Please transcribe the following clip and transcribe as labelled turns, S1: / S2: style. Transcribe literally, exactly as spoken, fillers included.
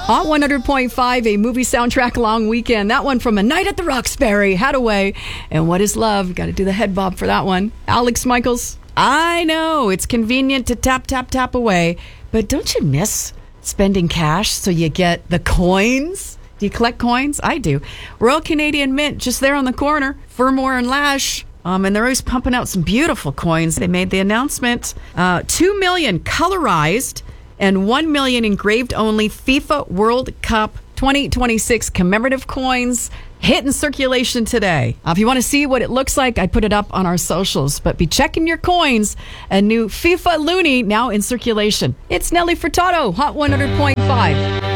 S1: Hot one hundred point five, a movie soundtrack long weekend. That one from A Night at the Roxbury, Hadaway, and What is Love? Got to do the head bob for that one. Alex Michaels, I know it's convenient to tap, tap, tap away, but don't you miss spending cash so you get the coins? Do you collect coins? I do. Royal Canadian Mint, just there on the corner. Furmore and Lash. Um, and they're always pumping out some beautiful coins. They made the announcement. Uh, two million colorized and one million engraved only FIFA World Cup twenty twenty-six commemorative coins hit in circulation today. Uh, if you want to see what it looks like, I put it up on our socials. But be checking your coins. A new FIFA Loonie now in circulation. It's Nelly Furtado, Hot one hundred point five.